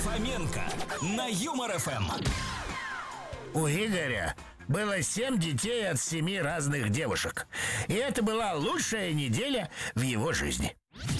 Фоменко на Юмор ФМ. У Игоря было 7 детей от 7 разных девушек. И это была лучшая неделя в его жизни.